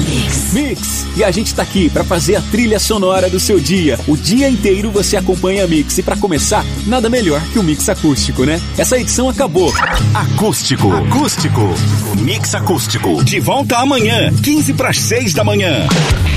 Mix. E a gente tá aqui pra fazer a trilha sonora do seu dia. O dia inteiro você acompanha a Mix. E pra começar, nada melhor que o Mix Acústico, né? Essa edição acabou. Acústico. Mix Acústico. De volta amanhã, 5:45 da manhã.